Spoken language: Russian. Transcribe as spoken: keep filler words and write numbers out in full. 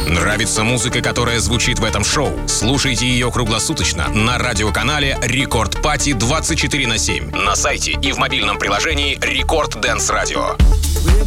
Нравится музыка, которая звучит в этом шоу? Слушайте ее круглосуточно на радиоканале Рекорд Пати двадцать четыре на семь, на сайте и в мобильном приложении Рекорд Дэнс Радио.